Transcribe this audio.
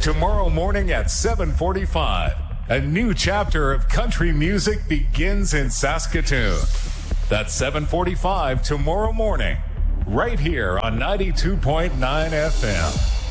tomorrow morning at 7:45. A new chapter of country music begins in Saskatoon. That's 7:45 tomorrow morning, right here on 92.9 FM.